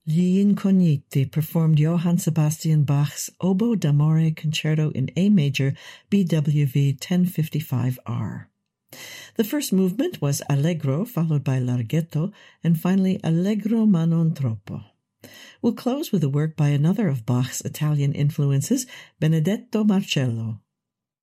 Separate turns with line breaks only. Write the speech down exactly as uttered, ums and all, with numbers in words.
Gli Incogniti performed Johann Sebastian Bach's Oboe d'Amore Concerto in A major, B W V ten fifty-five R. The first movement was Allegro, followed by Larghetto, and finally Allegro ma non troppo. We'll close with a work by another of Bach's Italian influences, Benedetto Marcello.